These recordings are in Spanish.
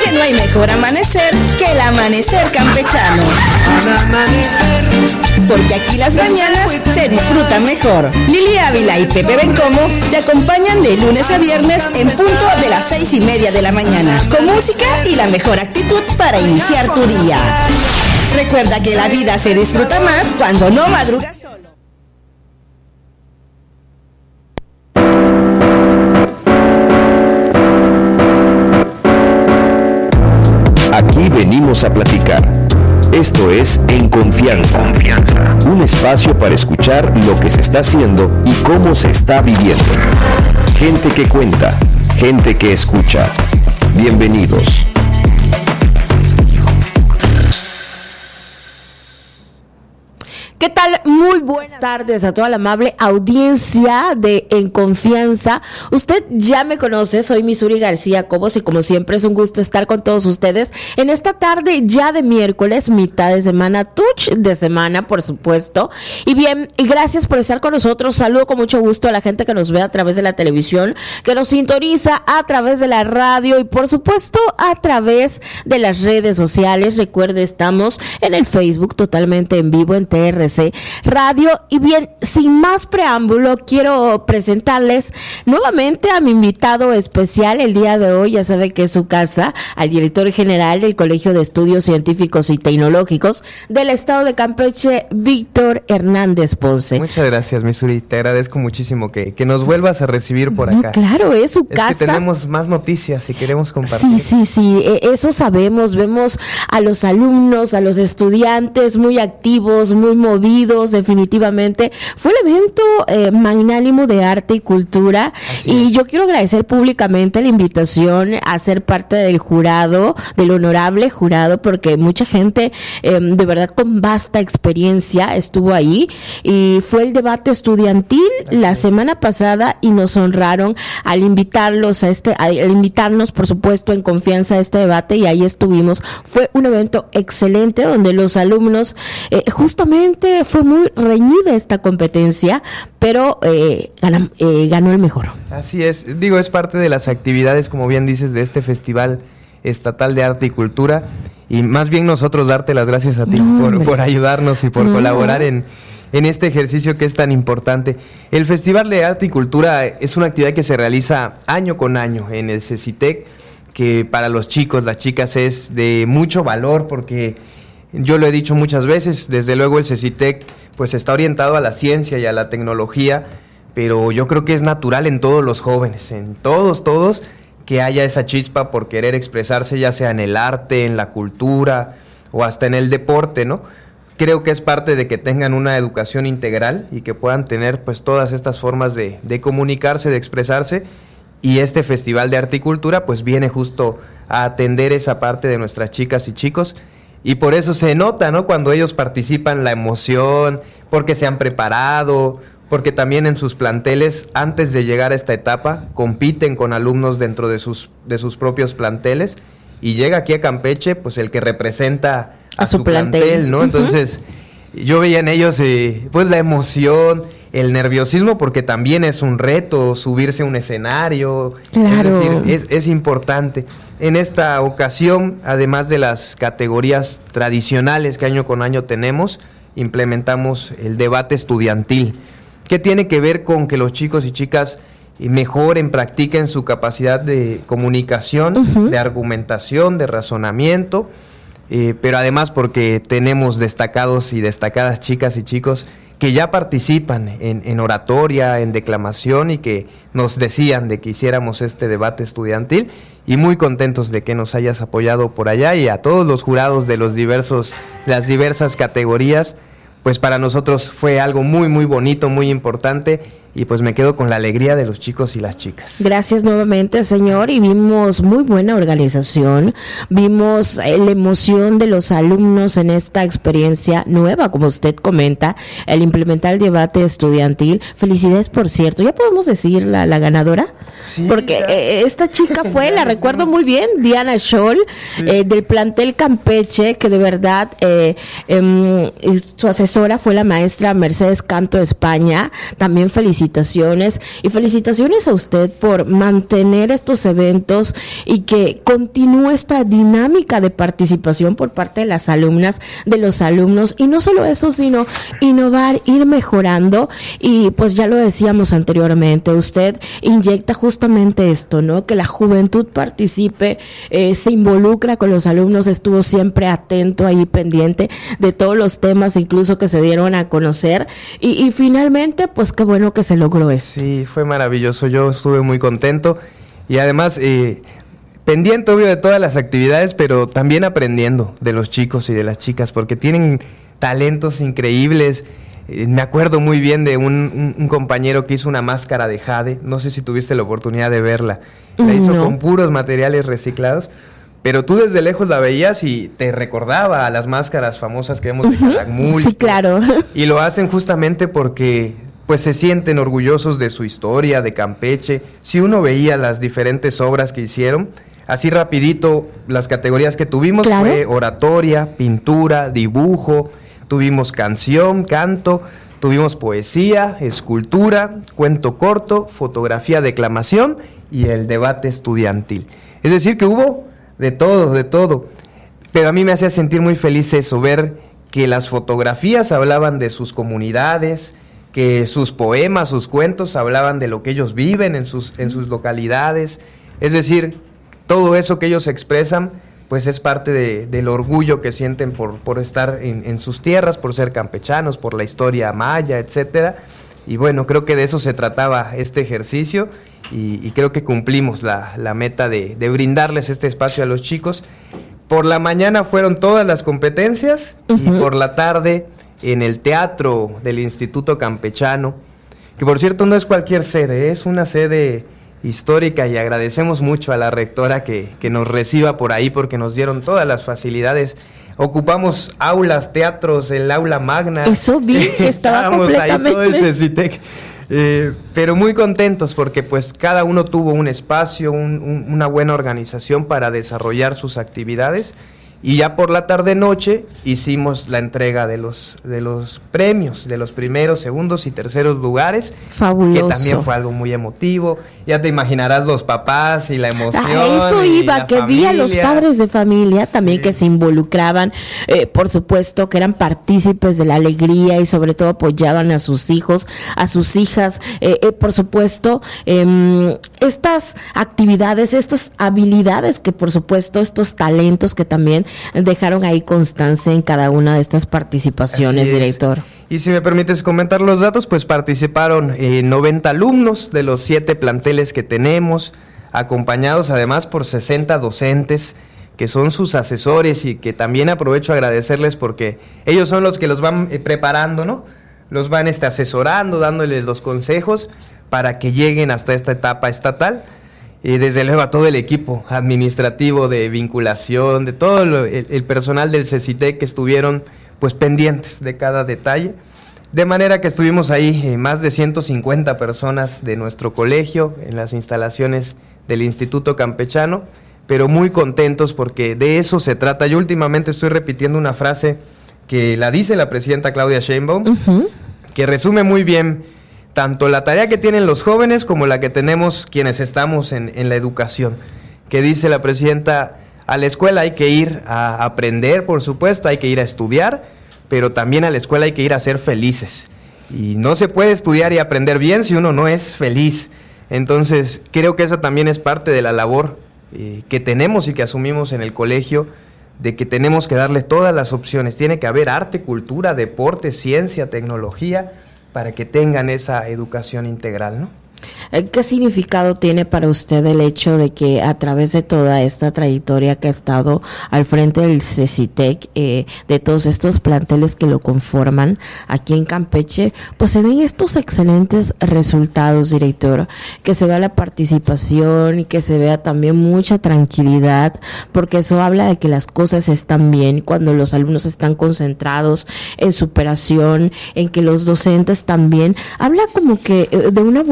que no hay mejor amanecer que el amanecer campechano. Porque aquí las mañanas se disfrutan mejor. Lili Ávila y Pepe Bencomo te acompañan de lunes a viernes en punto de las 6:30 de la mañana, con música y la mejor actitud para iniciar tu día. Recuerda que la vida se disfruta más cuando no madrugas solo. Aquí venimos a platicar. Esto es En Confianza. Un espacio para escuchar lo que se está haciendo y cómo se está viviendo. Gente que cuenta, gente que escucha. Bienvenidos. ¿Qué tal? Muy buenas tardes a toda la amable audiencia de En Confianza. Usted ya me conoce, soy Misuri García Cobos y como siempre es un gusto estar con todos ustedes en esta tarde ya de miércoles, mitad de semana, touch de semana, por supuesto. Y bien, y gracias por estar con nosotros. Saludo con mucho gusto a la gente que nos ve a través de la televisión, que nos sintoniza a través de la radio y por supuesto a través de las redes sociales. Recuerde, estamos en el Facebook totalmente en vivo en TRC Radio. Y bien, sin más preámbulo, quiero presentarles nuevamente a mi invitado especial el día de hoy. Ya sabe que es su casa, al director general del Colegio de Estudios Científicos y Tecnológicos del Estado de Campeche, Víctor Hernández Ponce. Muchas gracias, Misuri, te agradezco muchísimo que nos vuelvas a recibir por acá. Claro, es su casa. Es que tenemos más noticias y queremos compartir. Sí, eso sabemos, vemos a los alumnos, a los estudiantes muy activos, muy movidos, definitivamente. Fue el evento magnánimo de arte y cultura. Así es. Yo quiero agradecer públicamente la invitación a ser parte del jurado, del honorable jurado, porque mucha gente de verdad con vasta experiencia estuvo ahí, y fue el debate estudiantil la semana pasada y nos honraron al invitarlos al invitarnos, por supuesto, En Confianza a este debate, y ahí estuvimos. Fue un evento excelente donde los alumnos justamente fue muy reñida esta competencia, pero ganó el mejor. Así es, es parte de las actividades, como bien dices, de este Festival Estatal de Arte y Cultura, y más bien nosotros darte las gracias a ti por ayudarnos y por colaborar en este ejercicio que es tan importante. El Festival de Arte y Cultura es una actividad que se realiza año con año en el CECITEC, que para los chicos, las chicas es de mucho valor, porque yo lo he dicho muchas veces, desde luego el CECITEC pues está orientado a la ciencia y a la tecnología, pero yo creo que es natural en todos los jóvenes, en todos, que haya esa chispa por querer expresarse, ya sea en el arte, en la cultura o hasta en el deporte, ¿no? Creo que es parte de que tengan una educación integral y que puedan tener pues todas estas formas de comunicarse, de expresarse, y este Festival de Arte y Cultura pues viene justo a atender esa parte de nuestras chicas y chicos. Y por eso se nota, ¿no? Cuando ellos participan, la emoción, porque se han preparado, porque también en sus planteles, antes de llegar a esta etapa, compiten con alumnos dentro de sus propios planteles, y llega aquí a Campeche, pues el que representa a su plantel, ¿no? Entonces, yo veía en ellos, pues la emoción, el nerviosismo, porque también es un reto subirse a un escenario. Claro. Es decir, es importante. En esta ocasión, además de las categorías tradicionales que año con año tenemos, implementamos el debate estudiantil, que tiene que ver con que los chicos y chicas mejoren, practiquen su capacidad de comunicación, de argumentación, de razonamiento, pero además porque tenemos destacados y destacadas chicas y chicos que ya participan en oratoria, en declamación, y que nos decían de que hiciéramos este debate estudiantil, y muy contentos de que nos hayas apoyado por allá, y a todos los jurados de las diversas categorías. Pues para nosotros fue algo muy, muy bonito, muy importante, y pues me quedo con la alegría de los chicos y las chicas. Gracias nuevamente, señor, y vimos muy buena organización, vimos la emoción de los alumnos en esta experiencia nueva, como usted comenta, el implementar el debate estudiantil. Felicidades, por cierto. ¿Ya podemos decir la ganadora? Sí, porque esta chica fue, la recuerdo muy bien, Diana Scholl, del plantel Campeche, que de verdad su asesora fue la maestra Mercedes Canto de España. También felicitaciones, y felicitaciones a usted por mantener estos eventos y que continúe esta dinámica de participación por parte de las alumnas, de los alumnos, y no solo eso, sino innovar, ir mejorando. Y pues ya lo decíamos anteriormente, usted inyecta justamente esto, ¿no? Que la juventud participe, se involucra con los alumnos, estuvo siempre atento ahí, pendiente de todos los temas incluso que se dieron a conocer, y finalmente pues qué bueno que se logró eso. Sí, fue maravilloso, yo estuve muy contento y además pendiente obvio de todas las actividades, pero también aprendiendo de los chicos y de las chicas, porque tienen talentos increíbles. Me acuerdo muy bien de un compañero que hizo una máscara de jade, no sé si tuviste la oportunidad de verla, la hizo con puros materiales reciclados, pero tú desde lejos la veías y te recordaba a las máscaras famosas que vemos de Calakmul. Sí, claro. Y lo hacen justamente porque pues se sienten orgullosos de su historia, de Campeche. Si uno veía las diferentes obras que hicieron, así rapidito, las categorías que tuvimos fue oratoria, pintura, dibujo, tuvimos canción, canto, tuvimos poesía, escultura, cuento corto, fotografía, declamación y el debate estudiantil. Es decir, que hubo de todo. Pero a mí me hacía sentir muy feliz eso, ver que las fotografías hablaban de sus comunidades, que sus poemas, sus cuentos hablaban de lo que ellos viven en sus localidades. Es decir, todo eso que ellos expresan, pues es parte del orgullo que sienten por estar en sus tierras, por ser campechanos, por la historia maya, etcétera. Y bueno, creo que de eso se trataba este ejercicio y creo que cumplimos la meta de brindarles este espacio a los chicos. Por la mañana fueron todas las competencias y por la tarde en el teatro del Instituto Campechano, que por cierto no es cualquier sede, es una sede histórica y agradecemos mucho a la rectora que nos reciba por ahí porque nos dieron todas las facilidades. Ocupamos aulas, teatros, el aula magna. Eso vi que estaba completamente. Ahí todo el CECITEC. Pero muy contentos porque pues cada uno tuvo un espacio, una buena organización para desarrollar sus actividades. Y ya por la tarde-noche hicimos la entrega de los premios, de los primeros, segundos y terceros lugares. Fabuloso. Que también fue algo muy emotivo. Ya te imaginarás los papás y la emoción. A eso iba, que vi a los padres de familia también que se involucraban, por supuesto, que eran partícipes de la alegría y sobre todo apoyaban a sus hijos, a sus hijas. Por supuesto, estas actividades, estas habilidades que por supuesto, estos talentos que también dejaron ahí constancia en cada una de estas participaciones, director. Y si me permites comentar los datos, pues participaron 90 alumnos de los 7 planteles que tenemos, acompañados además por 60 docentes que son sus asesores y que también aprovecho a agradecerles porque ellos son los que los van preparando, ¿no? Los van asesorando, dándoles los consejos para que lleguen hasta esta etapa estatal. Y desde luego a todo el equipo administrativo de vinculación, de todo el personal del CECITEC que estuvieron pues pendientes de cada detalle. De manera que estuvimos ahí más de 150 personas de nuestro colegio en las instalaciones del Instituto Campechano, pero muy contentos porque de eso se trata. Yo últimamente estoy repitiendo una frase que la dice la presidenta Claudia Sheinbaum, que resume muy bien tanto la tarea que tienen los jóvenes como la que tenemos quienes estamos en la educación, que dice la presidenta, a la escuela hay que ir a aprender, por supuesto, hay que ir a estudiar, pero también a la escuela hay que ir a ser felices. Y no se puede estudiar y aprender bien si uno no es feliz. Entonces, creo que esa también es parte de la labor que tenemos y que asumimos en el colegio, de que tenemos que darle todas las opciones. Tiene que haber arte, cultura, deporte, ciencia, tecnología, para que tengan esa educación integral, ¿no? ¿Qué significado tiene para usted el hecho de que a través de toda esta trayectoria que ha estado al frente del CECITEC, de todos estos planteles que lo conforman aquí en Campeche, pues se den estos excelentes resultados, director? Que se vea la participación y que se vea también mucha tranquilidad, porque eso habla de que las cosas están bien cuando los alumnos están concentrados en superación, en que los docentes también, habla como que de una buena dinámica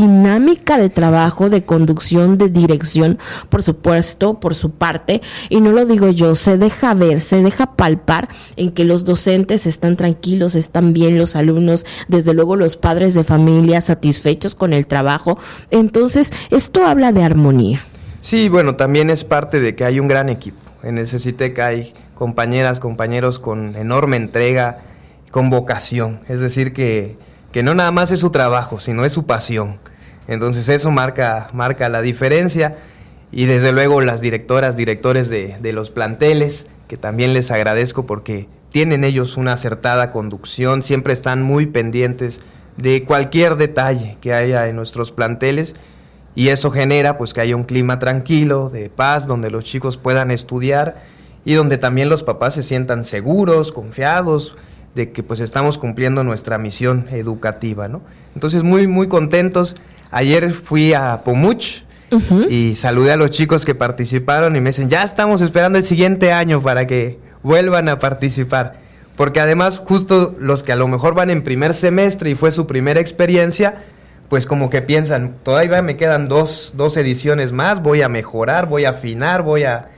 dinámica de trabajo, de conducción, de dirección, por supuesto, por su parte, y no lo digo yo, se deja ver, se deja palpar en que los docentes están tranquilos, están bien, los alumnos, desde luego los padres de familia satisfechos con el trabajo. Entonces, esto habla de armonía. Sí, bueno, también es parte de que hay un gran equipo. En el CECITEC hay compañeras, compañeros con enorme entrega, con vocación. Es decir, que no nada más es su trabajo, sino es su pasión. Entonces eso marca la diferencia. Y desde luego las directoras, directores de los planteles, que también les agradezco porque tienen ellos una acertada conducción, siempre están muy pendientes de cualquier detalle que haya en nuestros planteles. Y eso genera pues que haya un clima tranquilo, de paz, donde los chicos puedan estudiar y donde también los papás se sientan seguros, confiados de que pues estamos cumpliendo nuestra misión educativa, ¿no? Entonces muy, muy contentos. Ayer fui a Pomuch y saludé a los chicos que participaron y me dicen, ya estamos esperando el siguiente año para que vuelvan a participar. Porque además justo los que a lo mejor van en primer semestre y fue su primera experiencia, pues como que piensan, todavía me quedan dos ediciones más, voy a mejorar, voy a afinar,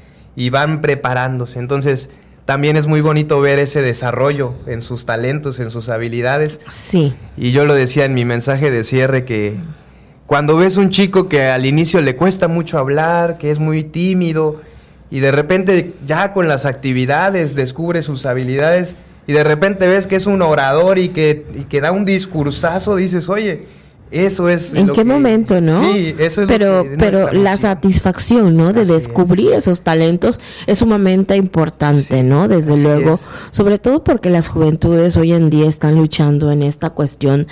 y van preparándose. Entonces, también es muy bonito ver ese desarrollo en sus talentos, en sus habilidades. Sí. Y yo lo decía en mi mensaje de cierre, que cuando ves un chico que al inicio le cuesta mucho hablar, que es muy tímido, y de repente ya con las actividades descubre sus habilidades, y de repente ves que es un orador y que da un discursazo, dices, oye, eso es ¿en qué momento, no? Sí, eso es pero la satisfacción, ¿no? De descubrir esos talentos es sumamente importante, ¿no? Desde luego, sobre todo porque las juventudes hoy en día están luchando en esta cuestión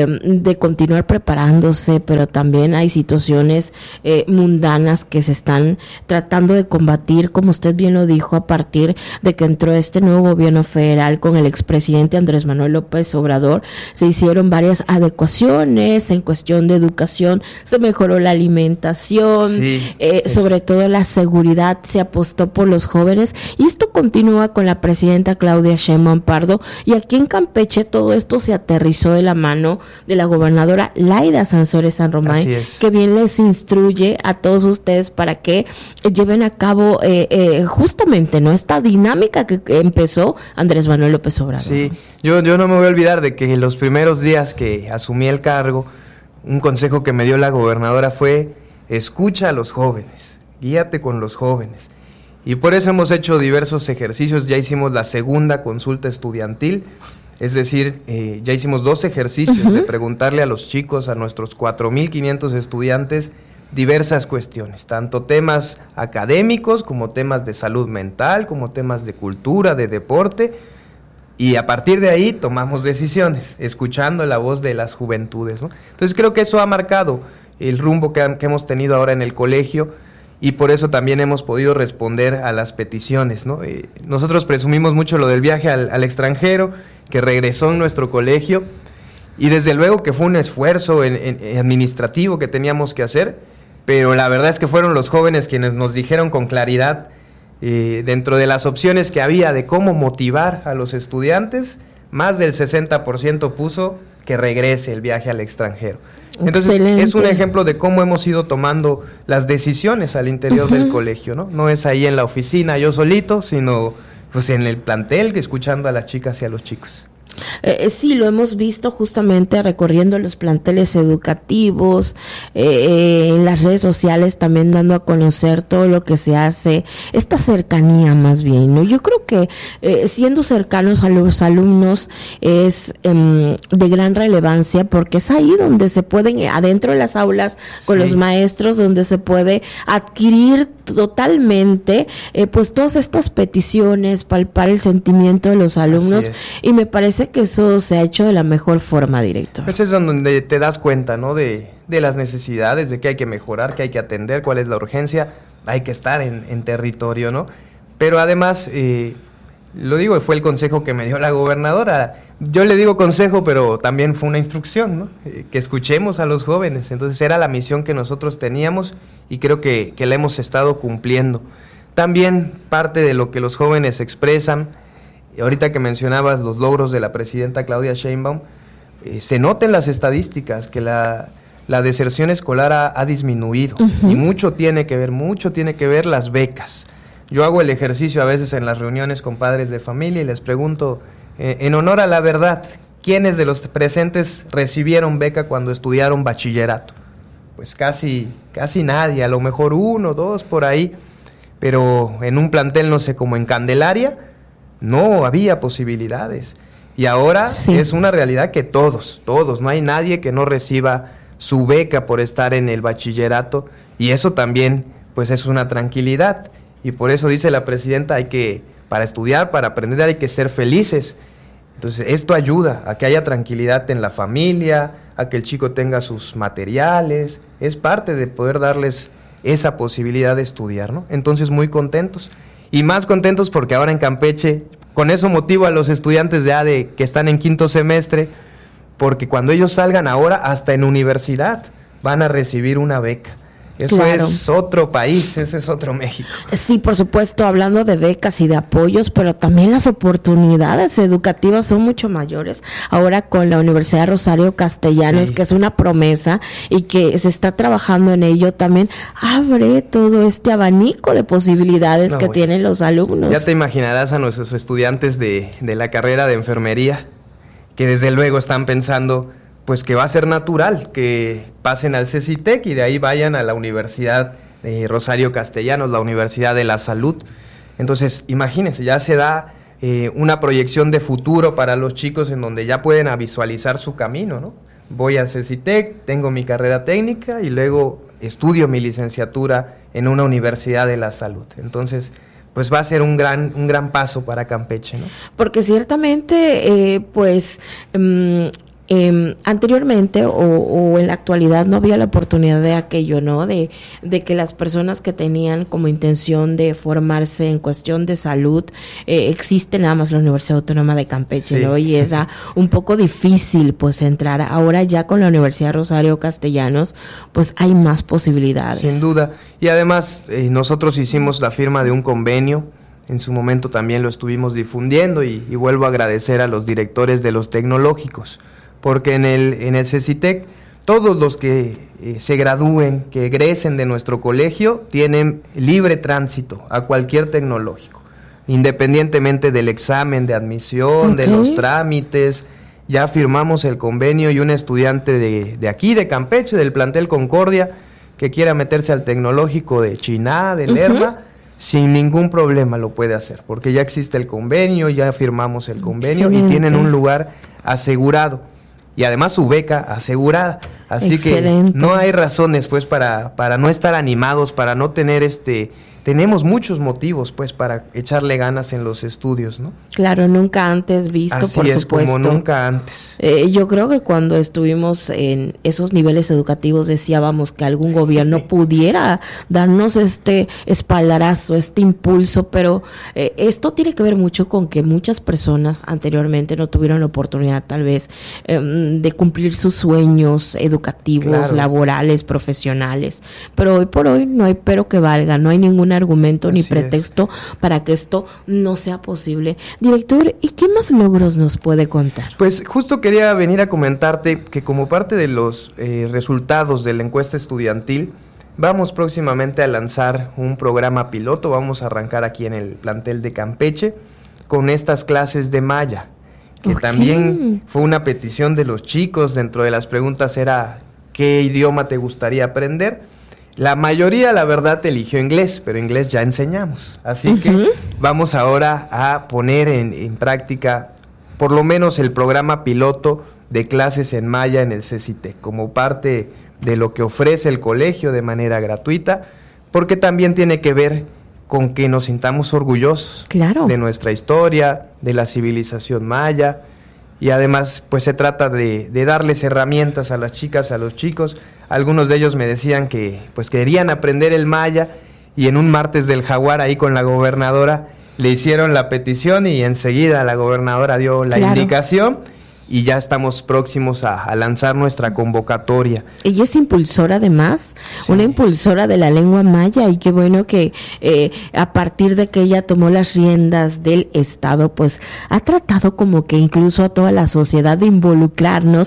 de continuar preparándose, pero también hay situaciones mundanas que se están tratando de combatir, como usted bien lo dijo, a partir de que entró este nuevo gobierno federal con el expresidente Andrés Manuel López Obrador. Se hicieron varias adecuaciones en cuestión de educación, se mejoró la alimentación, sobre todo la seguridad, se apostó por los jóvenes, y esto continúa con la presidenta Claudia Sheinbaum Pardo, y aquí en Campeche todo esto se aterrizó de la mano de la gobernadora Laida Sansores San Román, que bien les instruye a todos ustedes para que lleven a cabo justamente, ¿no?, esta dinámica que empezó Andrés Manuel López Obrador. Sí, yo no me voy a olvidar de que los primeros días que asumí el cargo, un consejo que me dio la gobernadora fue: escucha a los jóvenes, guíate con los jóvenes. Y por eso hemos hecho diversos ejercicios. Ya hicimos la segunda consulta estudiantil, es decir, ya hicimos 2 ejercicios de preguntarle a los chicos, a nuestros 4,500 estudiantes, diversas cuestiones, tanto temas académicos como temas de salud mental, como temas de cultura, de deporte. Y a partir de ahí tomamos decisiones, escuchando la voz de las juventudes, ¿no? Entonces creo que eso ha marcado el rumbo que hemos tenido ahora en el colegio, y por eso también hemos podido responder a las peticiones, ¿no? Nosotros presumimos mucho lo del viaje al extranjero, que regresó en nuestro colegio, y desde luego que fue un esfuerzo administrativo que teníamos que hacer, pero la verdad es que fueron los jóvenes quienes nos dijeron con claridad, dentro de las opciones que había de cómo motivar a los estudiantes, más del 60% puso que regrese el viaje al extranjero. Entonces, excelente. Es un ejemplo de cómo hemos ido tomando las decisiones al interior del colegio, ¿no? No es ahí en la oficina yo solito, sino pues en el plantel, escuchando a las chicas y a los chicos. Sí, lo hemos visto justamente recorriendo los planteles educativos, en las redes sociales también dando a conocer todo lo que se hace, esta cercanía más bien, ¿no? Yo creo que siendo cercanos a los alumnos es de gran relevancia, porque es ahí donde se pueden, adentro de las aulas con los maestros, donde se puede adquirir totalmente pues todas estas peticiones, palpar el sentimiento de los alumnos, y me parece que eso se ha hecho de la mejor forma, director. Pues es donde te das cuenta, ¿no?, de las necesidades, de que hay que mejorar, que hay que atender, cuál es la urgencia, hay que estar en territorio, ¿no? Pero además, lo digo, fue el consejo que me dio la gobernadora. Yo le digo consejo, pero también fue una instrucción, ¿no? Que escuchemos a los jóvenes. Entonces era la misión que nosotros teníamos, y creo que la hemos estado cumpliendo. También parte de lo que los jóvenes expresan, ahorita que mencionabas los logros de la presidenta Claudia Sheinbaum, se nota en las estadísticas que la la deserción escolar ha disminuido. Y mucho tiene que ver las becas. Yo hago el ejercicio a veces en las reuniones con padres de familia y les pregunto, en honor a la verdad, ¿quiénes de los presentes recibieron beca cuando estudiaron bachillerato? Pues casi nadie, a lo mejor 1, 2 por ahí, pero en un plantel, no sé, como en Candelaria, no había posibilidades. Y ahora es una realidad que todos, no hay nadie que no reciba su beca por estar en el bachillerato, y eso también pues es una tranquilidad. Y por eso dice la presidenta, para estudiar, para aprender, hay que ser felices. Entonces esto ayuda a que haya tranquilidad en la familia, a que el chico tenga sus materiales, es parte de poder darles esa posibilidad de estudiar, ¿no? Entonces muy contentos, y más contentos porque ahora en Campeche, con eso motivo a los estudiantes que están en 5º semestre, porque cuando ellos salgan ahora, hasta en universidad, van a recibir una beca. Eso claro. Es otro país, ese es otro México. Sí, por supuesto, hablando de becas y de apoyos, pero también las oportunidades educativas son mucho mayores. Ahora con la Universidad Rosario Castellanos, que es una promesa y que se está trabajando en ello, también abre todo este abanico de posibilidades tienen los alumnos. Ya te imaginarás a nuestros estudiantes de la carrera de enfermería, que desde luego están pensando pues que va a ser natural que pasen al CECITEC y de ahí vayan a la Universidad Rosario Castellanos, la Universidad de la Salud. Entonces, imagínense, ya se da una proyección de futuro para los chicos en donde ya pueden visualizar su camino, ¿no? Voy al CECITEC, tengo mi carrera técnica y luego estudio mi licenciatura en una Universidad de la Salud. Entonces, pues va a ser un gran paso para Campeche, ¿no? Porque ciertamente, anteriormente o en la actualidad no había la oportunidad de aquello, ¿no? De que las personas que tenían como intención de formarse en cuestión de salud, existe nada más la Universidad Autónoma de Campeche, ¿no? Y es un poco difícil pues entrar. Ahora ya con la Universidad Rosario Castellanos pues hay más posibilidades. Sin duda. Y además nosotros hicimos la firma de un convenio. En su momento también lo estuvimos difundiendo y vuelvo a agradecer a los directores de los tecnológicos, porque en el CECITEC todos los que se gradúen, que egresen de nuestro colegio, tienen libre tránsito a cualquier tecnológico, independientemente del examen de admisión, de los trámites. Ya firmamos el convenio y un estudiante de aquí, de Campeche, del plantel Concordia, que quiera meterse al tecnológico de Chiná, de Lerma, sin ningún problema lo puede hacer, porque ya existe el convenio, ya firmamos el convenio y tienen un lugar asegurado. Y además su beca asegurada, así que no hay razones pues para no estar animados, para no tener tenemos muchos motivos pues para echarle ganas en los estudios, ¿no? Claro, nunca antes visto, así por es, supuesto. Como nunca antes. Yo creo que cuando estuvimos en esos niveles educativos decíamos que algún gobierno pudiera darnos este espaldarazo, este impulso, pero esto tiene que ver mucho con que muchas personas anteriormente no tuvieron la oportunidad tal vez de cumplir sus sueños educativos, laborales, profesionales, pero hoy por hoy no hay pero que valga, no hay ningún argumento ni pretexto para que esto no sea posible. Director, ¿y qué más logros nos puede contar? Pues justo quería venir a comentarte que como parte de los resultados de la encuesta estudiantil, vamos próximamente a lanzar un programa piloto. Vamos a arrancar aquí en el plantel de Campeche con estas clases de maya, que también fue una petición de los chicos. Dentro de las preguntas era ¿qué idioma te gustaría aprender? La mayoría, la verdad, eligió inglés, pero inglés ya enseñamos. Así que vamos ahora a poner en práctica por lo menos el programa piloto de clases en maya en el CECITEC, como parte de lo que ofrece el colegio de manera gratuita, porque también tiene que ver con que nos sintamos orgullosos de nuestra historia, de la civilización maya, y además pues se trata de darles herramientas a las chicas, a los chicos. Algunos de ellos me decían que pues querían aprender el maya, y en un martes del jaguar ahí con la gobernadora le hicieron la petición y enseguida la gobernadora dio la indicación y ya estamos próximos a lanzar nuestra convocatoria. Ella es impulsora además, una impulsora de la lengua maya, y qué bueno que a partir de que ella tomó las riendas del Estado, pues ha tratado como que incluso a toda la sociedad de involucrarnos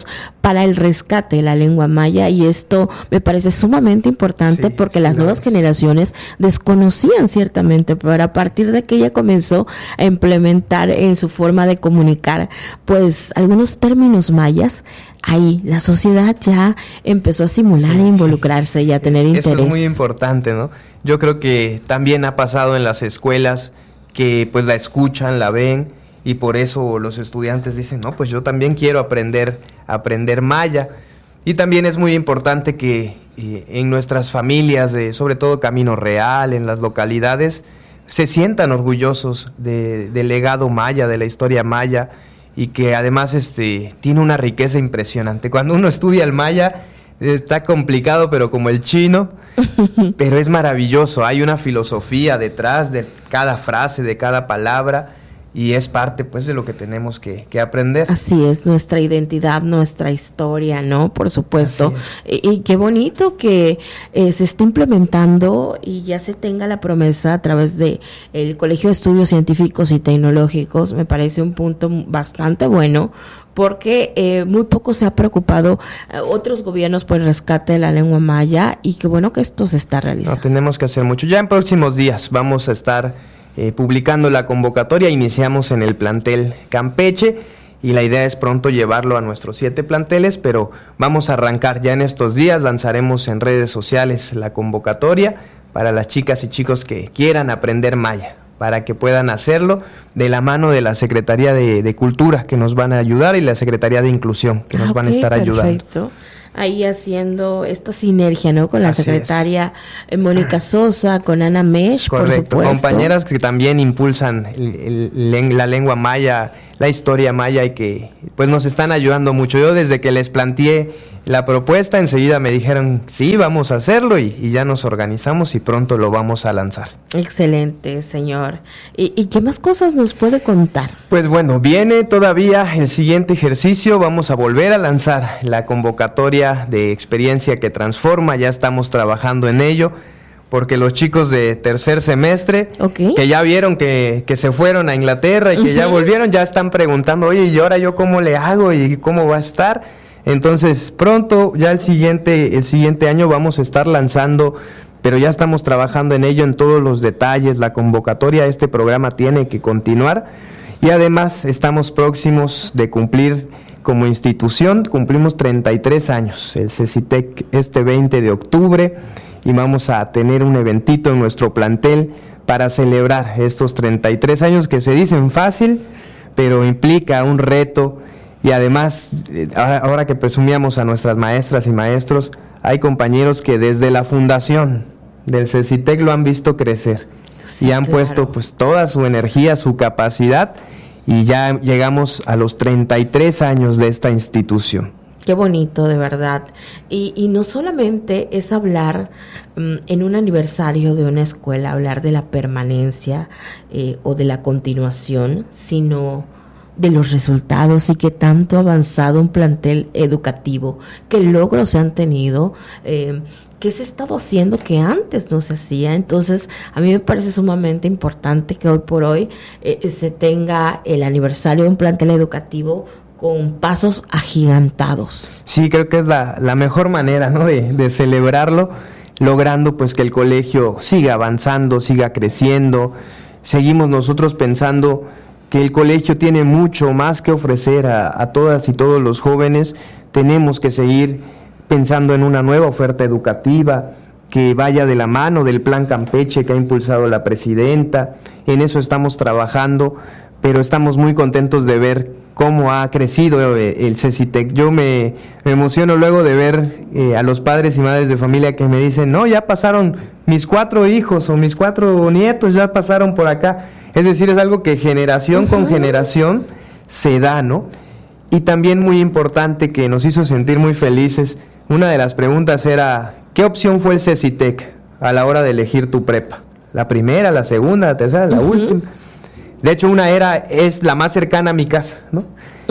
para el rescate de la lengua maya, y esto me parece sumamente importante porque las nuevas generaciones desconocían ciertamente, pero a partir de que ella comenzó a implementar en su forma de comunicar pues algunos términos mayas, ahí la sociedad ya empezó a simular e involucrarse y a tener interés. Eso es muy importante, ¿no? Yo creo que también ha pasado en las escuelas que pues la escuchan, la ven, y por eso los estudiantes dicen, no, pues yo también quiero aprender maya. Y también es muy importante que en nuestras familias, sobre todo Camino Real, en las localidades, se sientan orgullosos del legado maya, de la historia maya, y que además tiene una riqueza impresionante. Cuando uno estudia el maya, está complicado, pero como el chino, pero es maravilloso. Hay una filosofía detrás de cada frase, de cada palabra, y es parte pues de lo que tenemos que aprender. Así es, nuestra identidad, nuestra historia, ¿no? Por supuesto. Y qué bonito que se esté implementando y ya se tenga la promesa a través de el Colegio de Estudios Científicos y Tecnológicos. Me parece un punto bastante bueno, porque muy poco se ha preocupado otros gobiernos por el rescate de la lengua maya, y qué bueno que esto se está realizando. No, tenemos que hacer mucho. Ya en próximos días vamos a estar publicando la convocatoria. Iniciamos en el plantel Campeche y la idea es pronto llevarlo a nuestros 7 planteles, pero vamos a arrancar ya en estos días. Lanzaremos en redes sociales la convocatoria para las chicas y chicos que quieran aprender maya, para que puedan hacerlo de la mano de la Secretaría de Cultura, que nos van a ayudar, y la Secretaría de Inclusión, que nos van a estar ayudando. Perfecto. Ahí haciendo esta sinergia, ¿no? Con la secretaria Mónica Sosa, con Ana Mesh, correcto, por supuesto. Compañeras que también impulsan la lengua maya, la historia maya, y que pues nos están ayudando mucho. Yo desde que les planteé la propuesta, enseguida me dijeron, sí, vamos a hacerlo, y ya nos organizamos y pronto lo vamos a lanzar. Excelente, señor. ¿Y qué más cosas nos puede contar? Pues bueno, viene todavía el siguiente ejercicio. Vamos a volver a lanzar la convocatoria de Experiencia que Transforma. Ya estamos trabajando en ello, porque los chicos de tercer semestre, que ya vieron que se fueron a Inglaterra y que ya volvieron, ya están preguntando, oye, ¿y ahora yo cómo le hago y cómo va a estar? Entonces, pronto, ya el siguiente año vamos a estar lanzando, pero ya estamos trabajando en ello, en todos los detalles. La convocatoria de este programa tiene que continuar, y además estamos próximos de cumplir como institución, cumplimos 33 años, el CECITEC, 20 de octubre, y vamos a tener un eventito en nuestro plantel para celebrar estos 33 años que se dicen fácil, pero implica un reto. Y además, ahora que presumíamos a nuestras maestras y maestros, hay compañeros que desde la fundación del CECITEC lo han visto crecer, y han puesto pues toda su energía, su capacidad, y ya llegamos a los 33 años de esta institución. Qué bonito, de verdad. Y no solamente es hablar en un aniversario de una escuela, hablar de la permanencia o de la continuación, sino de los resultados, y que tanto ha avanzado un plantel educativo, qué logros se han tenido, qué se ha estado haciendo que antes no se hacía. Entonces, a mí me parece sumamente importante que hoy por hoy se tenga el aniversario de un plantel educativo con pasos agigantados. Sí, creo que es la mejor manera, ¿no?, de celebrarlo, logrando pues que el colegio siga avanzando, siga creciendo. Seguimos nosotros pensando que el colegio tiene mucho más que ofrecer a todas y todos los jóvenes. Tenemos que seguir pensando en una nueva oferta educativa que vaya de la mano del Plan Campeche que ha impulsado la presidenta. En eso estamos trabajando, pero estamos muy contentos de ver cómo ha crecido el CECITEC. Yo me emociono luego de ver a los padres y madres de familia que me dicen, no, ya pasaron mis 4 hijos o mis 4 nietos, ya pasaron por acá. Es decir, es algo que generación con generación se da, ¿no? Y también muy importante, que nos hizo sentir muy felices, una de las preguntas era, ¿qué opción fue el CECITEC a la hora de elegir tu prepa? ¿La primera, la segunda, la tercera, la última? De hecho, una es la más cercana a mi casa, ¿no?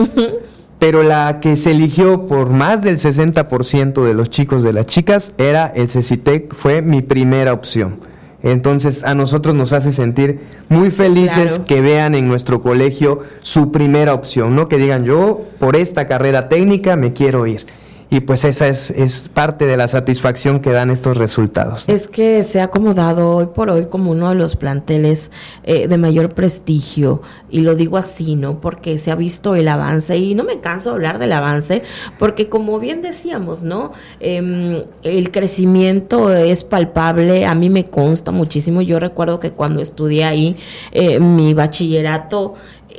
Pero la que se eligió por más del 60% de los chicos, de las chicas, era el CECITEC, fue mi primera opción. Entonces a nosotros nos hace sentir muy felices, claro, que vean en nuestro colegio su primera opción, ¿no? Que digan, yo por esta carrera técnica me quiero ir. Y pues esa es parte de la satisfacción que dan estos resultados, ¿no? Es que se ha acomodado hoy por hoy como uno de los planteles de mayor prestigio, y lo digo así, ¿no? Porque se ha visto el avance, y no me canso de hablar del avance, porque como bien decíamos, ¿no? El crecimiento es palpable, a mí me consta muchísimo. Yo recuerdo que cuando estudié ahí mi bachillerato,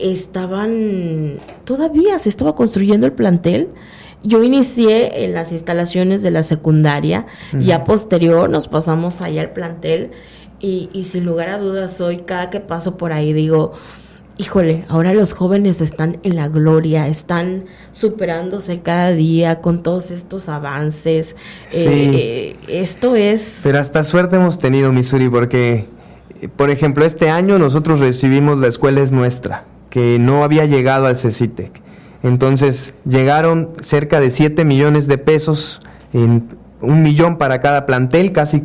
todavía se estaba construyendo el plantel. Yo inicié en las instalaciones de la secundaria, y a posterior nos pasamos allá al plantel, y sin lugar a dudas hoy cada que paso por ahí digo, híjole, ahora los jóvenes están en la gloria, están superándose cada día con todos estos avances. Sí. Esto es... Pero hasta suerte hemos tenido, Misuri, porque, por ejemplo, este año nosotros recibimos La Escuela Es Nuestra, que no había llegado al CECITEC. Entonces llegaron cerca de 7 millones de pesos, en 1 millón para cada plantel, casi,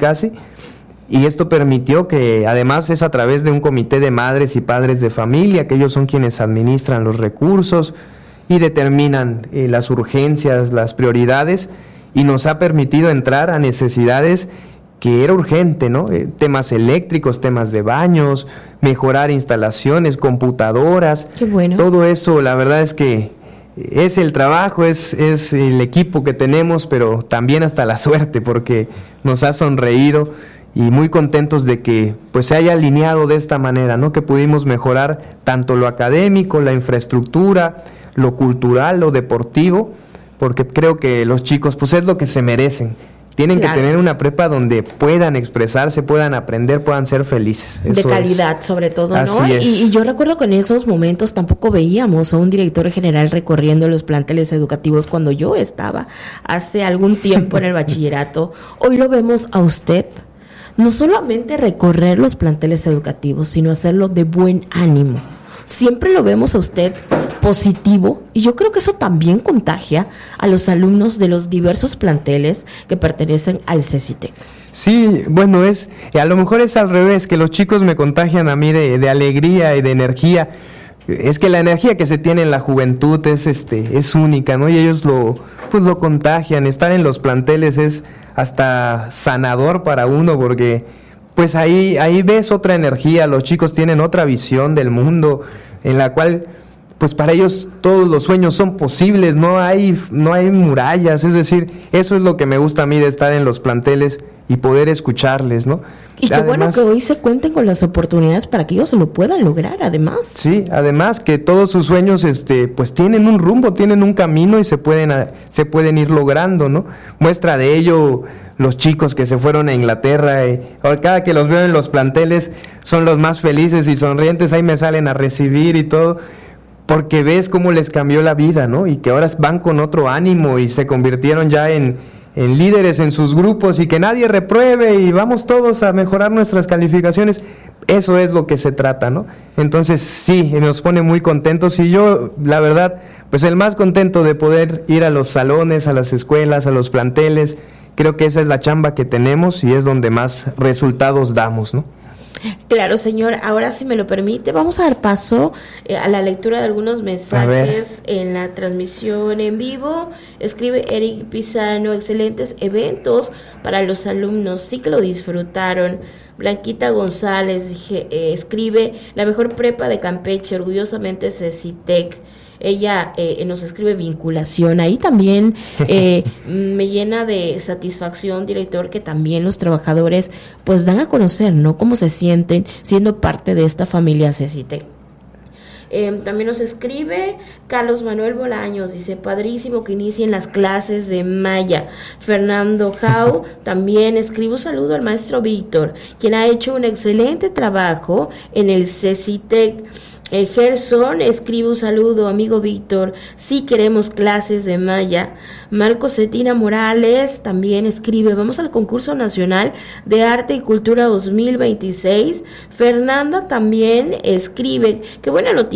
y esto permitió que, además es a través de un comité de madres y padres de familia, que ellos son quienes administran los recursos y determinan las urgencias, las prioridades, y nos ha permitido entrar a necesidades que era urgente, ¿no? Temas eléctricos, temas de baños, mejorar instalaciones, computadoras. Qué bueno. Todo eso, la verdad es que es el trabajo, es el equipo que tenemos, pero también hasta la suerte, porque nos ha sonreído, y muy contentos de que pues se haya alineado de esta manera, ¿no? Que pudimos mejorar tanto lo académico, la infraestructura, lo cultural, lo deportivo, porque creo que los chicos pues es lo que se merecen. Tienen, claro, que tener una prepa donde puedan expresarse, puedan aprender, puedan ser felices. Eso de calidad, sobre todo, ¿no? Así es. Y yo recuerdo que en esos momentos tampoco veíamos a un director general recorriendo los planteles educativos cuando yo estaba hace algún tiempo en el bachillerato. Hoy lo vemos a usted, no solamente recorrer los planteles educativos, sino hacerlo de buen ánimo. Siempre lo vemos a usted positivo, y yo creo que eso también contagia a los alumnos de los diversos planteles que pertenecen al CECITEC. Sí, bueno, a lo mejor es al revés, que los chicos me contagian a mí de alegría y de energía. Es que la energía que se tiene en la juventud es única, ¿no? Y ellos lo contagian. Estar en los planteles es hasta sanador para uno, porque pues ahí ves otra energía. Los chicos tienen otra visión del mundo, en la cual pues para ellos todos los sueños son posibles, no hay murallas. Es decir, eso es lo que me gusta a mí de estar en los planteles y poder escucharles, ¿no? Y qué bueno que hoy se cuenten con las oportunidades para que ellos lo puedan lograr, además. Sí, además que todos sus sueños pues tienen un rumbo, tienen un camino, y se pueden ir logrando, ¿no? Muestra de ello los chicos que se fueron a Inglaterra, cada que los veo en los planteles son los más felices y sonrientes, ahí me salen a recibir y todo, porque ves cómo les cambió la vida, ¿no? Y que ahora van con otro ánimo y se convirtieron ya en líderes en sus grupos, y que nadie repruebe y vamos todos a mejorar nuestras calificaciones. Eso es lo que se trata, ¿no? Entonces sí, nos pone muy contentos, y yo, la verdad, pues el más contento de poder ir a los salones, a las escuelas, a los planteles. Creo que esa es la chamba que tenemos y es donde más resultados damos, ¿no? Claro, señor. Ahora, si me lo permite, vamos a dar paso a la lectura de algunos mensajes en la transmisión en vivo. Escribe Eric Pizano: excelentes eventos para los alumnos, sí que lo disfrutaron. Blanquita González escribe: la mejor prepa de Campeche, orgullosamente CECITEC. Ella nos escribe vinculación. Ahí también me llena de satisfacción, director, que también los trabajadores pues dan a conocer, ¿no?, cómo se sienten siendo parte de esta familia CECITEC. También nos escribe Carlos Manuel Bolaños, dice: padrísimo que inicien las clases de Maya. Fernando Jau también escribe: un saludo al maestro Víctor, quien ha hecho un excelente trabajo en el CECITEC. Gerson escribe: un saludo, amigo Víctor, sí queremos clases de Maya. Marco Cetina Morales también escribe: vamos al concurso nacional de arte y cultura 2026. Fernanda también escribe: qué buena noticia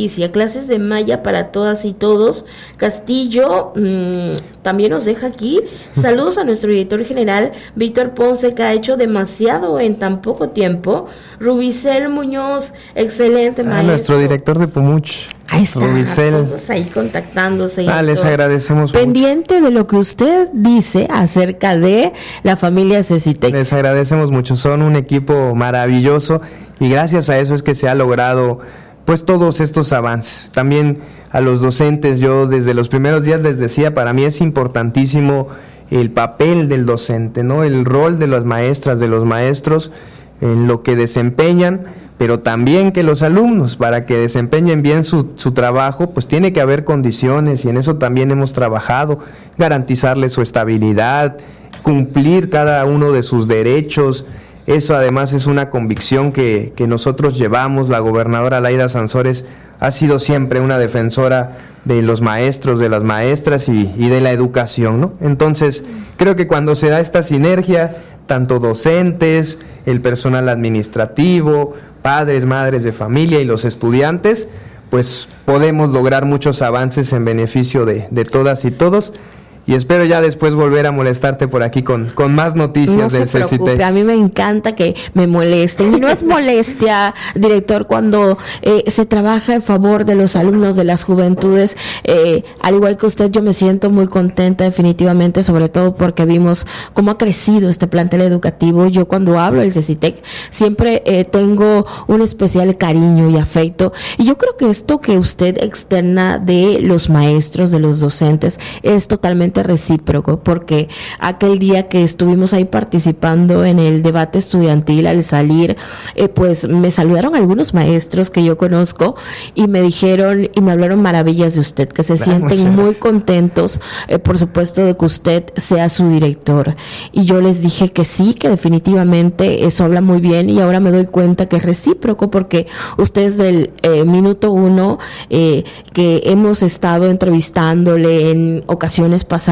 noticia, clases de maya para todas y todos. Castillo también nos deja aquí, saludos a nuestro director general Víctor Ponce, que ha hecho demasiado en tan poco tiempo. Rubicel Muñoz, excelente maestro. Nuestro director de Pomuch. Ahí está, Rubicel. todos ahí contactándose. Les agradecemos pendiente mucho de lo que usted dice acerca de la familia Cecitec. Les agradecemos mucho, son un equipo maravilloso y gracias a eso es que se ha logrado pues todos estos avances. También a los docentes, yo desde los primeros días les decía, para mí es importantísimo el papel del docente, ¿no? El rol de las maestras, de los maestros en lo que desempeñan, pero también que los alumnos, para que desempeñen bien su trabajo, pues tiene que haber condiciones y en eso también hemos trabajado, garantizarles su estabilidad, cumplir cada uno de sus derechos. Eso además es una convicción que nosotros llevamos. La gobernadora Laida Sansores ha sido siempre una defensora de los maestros, de las maestras y de la educación, ¿no? Entonces, creo que cuando se da esta sinergia, tanto docentes, el personal administrativo, padres, madres de familia y los estudiantes, pues podemos lograr muchos avances en beneficio de todas y todos. Y espero ya después volver a molestarte por aquí con más noticias del Cecitec. No se preocupe, a mí me encanta que me molesten. Y no es molestia, director, cuando se trabaja en favor de los alumnos, de las juventudes. Al igual que usted, yo me siento muy contenta definitivamente, sobre todo porque vimos cómo ha crecido este plantel educativo. Yo cuando hablo del Cecitec siempre tengo un especial cariño y afecto. Y yo creo que esto que usted externa de los maestros, de los docentes, es totalmente recíproco, porque aquel día que estuvimos ahí participando en el debate estudiantil, al salir, pues me saludaron algunos maestros que yo conozco y me dijeron y me hablaron maravillas de usted, que se sienten muy contentos, por supuesto, de que usted sea su director. Y yo les dije que sí, que definitivamente eso habla muy bien, y ahora me doy cuenta que es recíproco, porque ustedes del minuto uno que hemos estado entrevistándole en ocasiones pasadas,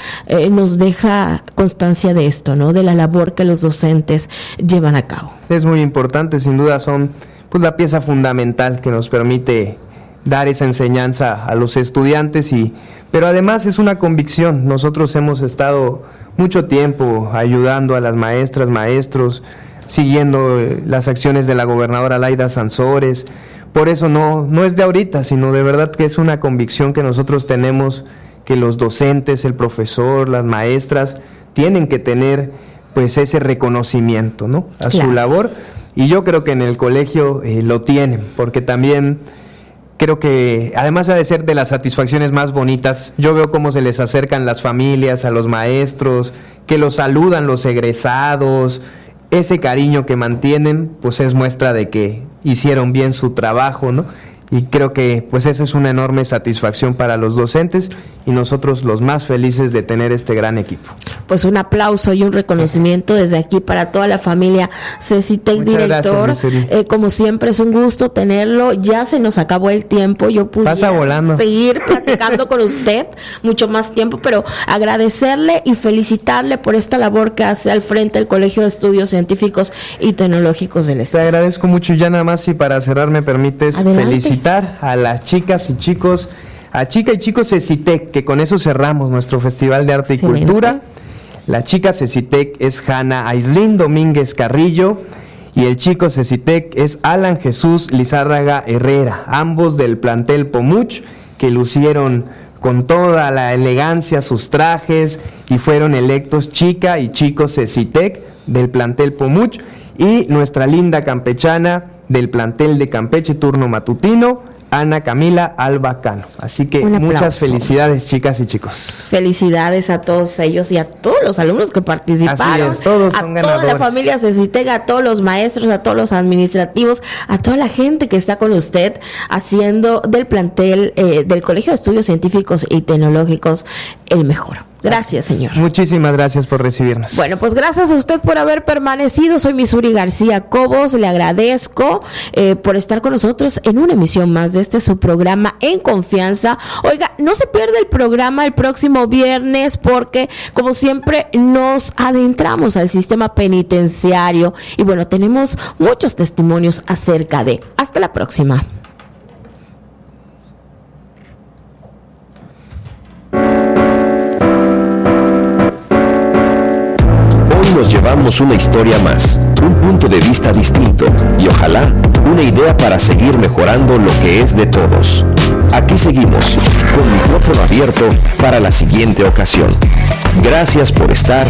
nos deja constancia de esto, ¿no? De la labor que los docentes llevan a cabo. Es muy importante, sin duda son pues la pieza fundamental que nos permite dar esa enseñanza a los estudiantes, pero además es una convicción. Nosotros hemos estado mucho tiempo ayudando a las maestras, maestros, siguiendo las acciones de la gobernadora Laida Sansores. Por eso no es de ahorita, sino de verdad que es una convicción que nosotros tenemos, que los docentes, el profesor, las maestras tienen que tener pues ese reconocimiento, ¿no? A su labor, y yo creo que en el colegio lo tienen, porque también creo que además ha de ser de las satisfacciones más bonitas. Yo veo cómo se les acercan las familias a los maestros, que los saludan los egresados. Ese cariño que mantienen pues es muestra de que hicieron bien su trabajo, ¿no? Y creo que pues esa es una enorme satisfacción para los docentes y nosotros los más felices de tener este gran equipo. Pues un aplauso y un reconocimiento desde aquí para toda la familia Cecitec, director. Gracias, como siempre es un gusto tenerlo. Ya se nos acabó el tiempo. Yo pudiera seguir platicando con usted mucho más tiempo, pero agradecerle y felicitarle por esta labor que hace al frente del Colegio de Estudios Científicos y Tecnológicos del Estado. Te agradezco mucho. Ya nada más, si para cerrar me permites felicitar a las chicas y chicos, a chica y chicos Cecitec, que con eso cerramos nuestro Festival de Arte y Cultura. La chica Cecitec es Hanna Aislinn Domínguez Carrillo y el chico Cecitec es Alan Jesús Lizárraga Herrera, ambos del plantel Pomuch, que lucieron con toda la elegancia sus trajes y fueron electos chica y chico Cecitec del plantel Pomuch, y nuestra linda campechana del plantel de Campeche turno matutino, Ana Camila Alba Cano. Así que muchas felicidades, chicas y chicos. Felicidades a todos ellos y a todos los alumnos que participaron. Así es, todos son ganadores. A toda la familia Cecitec, a todos los maestros, a todos los administrativos, a toda la gente que está con usted haciendo del plantel del Colegio de Estudios Científicos y Tecnológicos el mejor. Gracias, señor. Muchísimas gracias por recibirnos. Bueno, pues gracias a usted por haber permanecido. Soy Misuri García Cobos. Le agradezco por estar con nosotros en una emisión más de este su programa En Confianza. Oiga, no se pierda el programa el próximo viernes, porque como siempre nos adentramos al sistema penitenciario y bueno, tenemos muchos testimonios acerca de. Hasta la próxima. llevamos una historia más, un punto de vista distinto y ojalá una idea para seguir mejorando lo que es de todos. Aquí seguimos, con micrófono abierto para la siguiente ocasión. Gracias por estar